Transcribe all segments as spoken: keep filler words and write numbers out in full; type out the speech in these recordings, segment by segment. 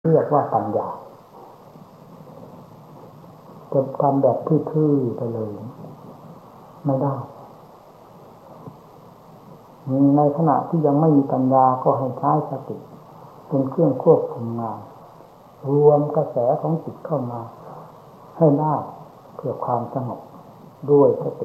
เรียกว่าปัญญาจะทำแบบทื่อๆไปเลยไม่ได้ในขณะที่ยังไม่มีปัญญาก็ให้ใช้สติเป็นเครื่องควบคุมงานรวมกระแสของจิตเข้ามาให้ได้เพื่อความสงบด้วยสติ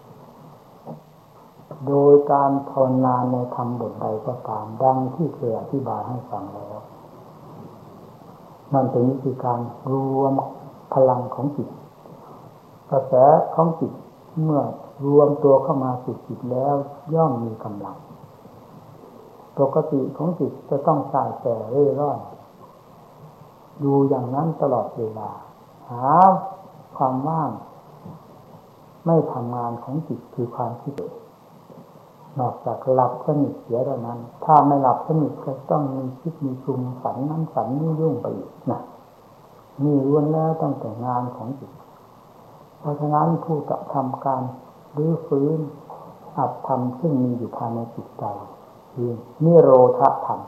โดยการภาวนาในธรรมบทใดก็ตามดังที่เคยอธิบายให้ฟังแล้วนั่นเป็นวิธีการรวมพลังของจิตกระแสของจิตเมื่อรวมตัวเข้ามาสู่จิตแล้วย่อมมีกำลังปกติของจิตจะต้องสายแต่เร่ร่อนอยู่อย่างนั้นตลอดเวลาหาความว่างไม่ทำงานของจิตคือความคิดนอกจากหลับสนิทเสียเท่านั้นถ้าไม่หลับสนิทก็ต้องมีคิดมีปรุงฝันนั้นฝันนี้ยุ่งไปอีกนะนี่ล้วนแล้วตั้งแต่งานของจิตเพราะฉะนั้นผู้จะทำการรื้อฟื้นอัตธรรมซึ่งมีอยู่ภายในจิตใจคือนิโรธธรรม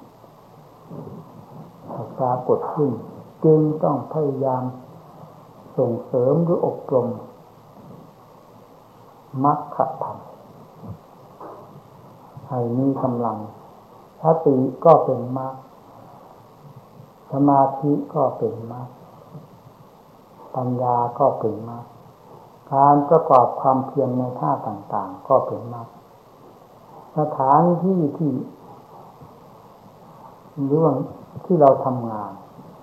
ถ้าปรากฏขึ้นจึงต้องพยายามส่งเสริมหรืออบรมมรรคธรรมให้มีกำลังสติก็เป็นมรรคสมาธิก็เป็นมรรคปัญญาก็เป็นมรรคการประกอบความเพียรในท่าต่างๆก็เป็นมรรคสถานที่ที่เรื่องที่เราทำงาน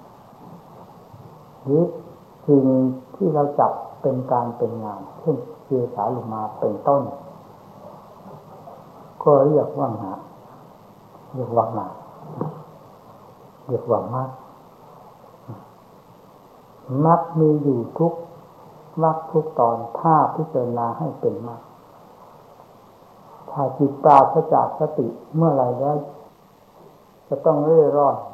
หรือสิ่งที่เราจับเป็นการเป็นงานเช่นเจสาลุมาเป็นต้นก็เรียกว่างานเรียกว่างานเรียกว่ามรรคมรรคมีอยู่ทุกวรรคทุกตอนถ้าพิจารณาให้เป็นมรรคถ้าจิตปราศจากสติเมื่อไรแล้วจะต้องเร่ร่อน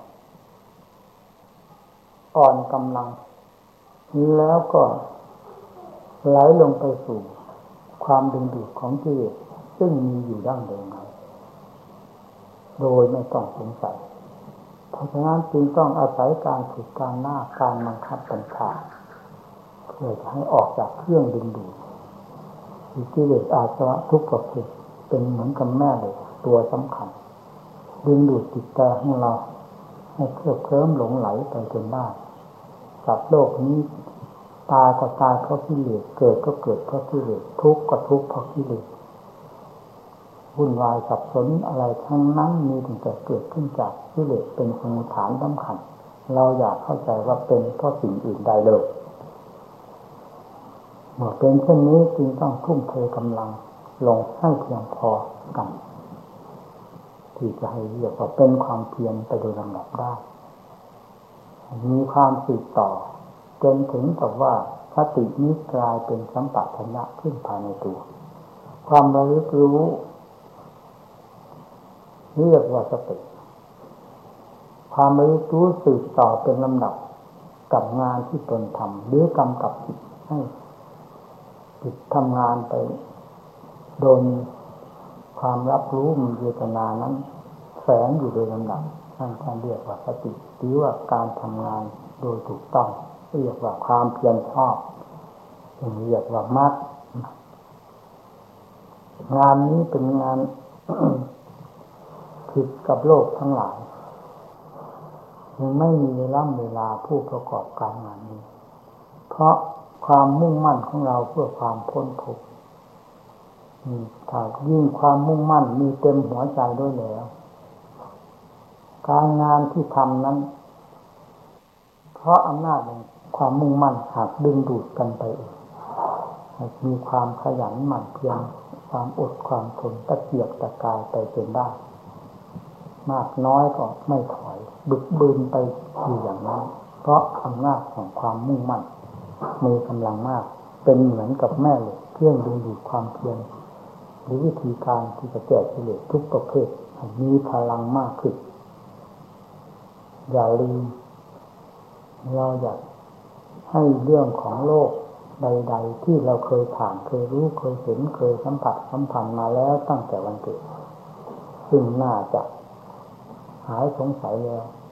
อ่อนกำลังแล้วก็ไหลลงไปสู่ความดึงดูดของกิเลสซึ่งมีอยู่ดั้งเดิมโดยไม่ต้องสงสัยเพราะฉะนั้นจึงต้องอาศัยการฝึกการหน้าการบังคับบัญชาเพื่อจะให้ออกจากเครื่องดึงดูดกิเลสอาสวะทุกประเภทเป็นเหมือนกับแม่เหล็กตัวสำคัญดึงดูดจิตใจของเราให้เคลิบเคลิ้มหลงไหลไปจนได้สัตว์โลกนี้ตายก็ตายเพราะกิเลสเกิดก็เกิดเพราะกิเลสทุกข์ก็ทุกข์เพราะกิเลสวุ่นวายสับสนอะไรทั้งนั้นมีแต่เกิดขึ้นจากกิเลสเป็นสมุฏฐานสำคัญเราอยากเข้าใจว่าเป็นเพราะสิ่งอื่นใดเลยเมื่อเป็นเช่นนี้จึงต้องทุ่มเทกำลังลงให้เพียงพอกันที่จะให้เรียกว่าเป็นความเพียรไปโดยลำดับได้มีความสืบต่อจนถึงกับว่าสตินี้กลายเป็นสัมปชัญญะขึ้นภายในตัวความระลึกรู้เรียกว่าสติความระลึกรู้สืบต่อเป็นลำดับกับงานที่ตนทำหรือกำกับจิตให้จิตทำงานไปโดยความรับรู้มีเจตนานั้นแฝงอยู่โดยลำดับนั่นท่านเรียกว่าสติหรือว่าการทำงานโดยถูกต้องเรียกว่าความเพียรชอบเรียกว่ามรรคงานนี้เป็นงาน ผิดกับโลกทั้งหลายยังไม่มีเวลาเวลาผู้ประกอบการงานนี้เพราะความมุ่งมั่นของเราเพื่อความพ้นทุกข์ถ้ายิ่งความมุ่งมั่นมีเต็มหัวใจด้วยแล้วการงานที่ทำนั้นเพราะอำนาจแห่งความมุ่งมั่นหากดึงดูดกันไปเองมีความขยันหมั่นเพียรความอดความทนตะเกียกตะกายไปจนได้มากน้อยก็ไม่ถอยบึกบืนไปอยู่อย่างนั้นเพราะอำนาจของความมุ่งมั่นมีกำลังมากเป็นเหมือนกับแม่เหล็กเครื่องดึงดูดความเพียรหรือวิธีการที่จะแก้กิเลสทุกประเภทมีพลังมากขึ้นอย่าลืมเราอยากให้เรื่องของโลกใดๆที่เราเคยผ่านเคยรู้เคยเห็นเคยสัมผัสสัมพันธ์มาแล้วตั้งแต่วันเกิดซึ่งน่าจะหายสงสัยแล้ว